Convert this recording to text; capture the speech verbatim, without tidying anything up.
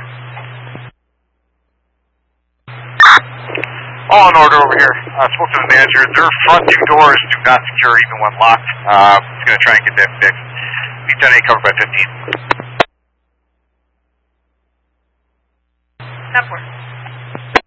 All in order over here. I uh, spoke to the manager. Their front two doors do not secure even when locked. Uh, he's going to try and get that fixed. P ten eight covered by fifteen. That works.